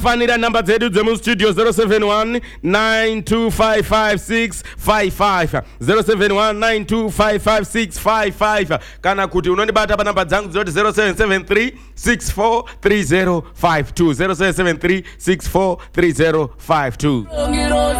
fanira namba zedu dzemu studio 071 9255655 071 9255655 kana kuti unondibata pa namba dzangu zoti 0773 643052 0773 643052.